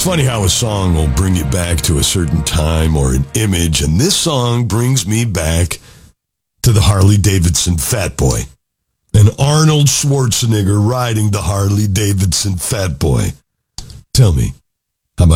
It's funny how a song will bring you back to a certain time or an image, and this song brings me back to the Harley-Davidson Fat Boy. And Arnold Schwarzenegger riding the Harley-Davidson Fat Boy. Tell me,